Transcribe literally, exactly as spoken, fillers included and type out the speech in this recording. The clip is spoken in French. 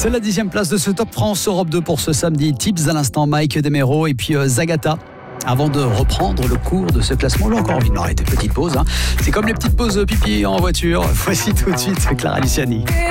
C'est la dixième place de ce Top France Europe deux pour ce samedi. Tips à l'instant, Mike Demero et puis euh, Zagata. Avant de reprendre le cours de ce classement, j'ai encore envie de m'arrêter. Petite pause, hein. C'est comme les petites pauses pipi en voiture. Voici tout de suite Clara Luciani.